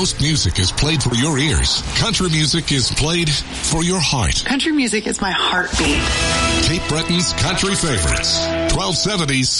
most music is played for your ears, country music is played for your heart. Country music is my heartbeat. Cape Breton's country favorites. 1270s.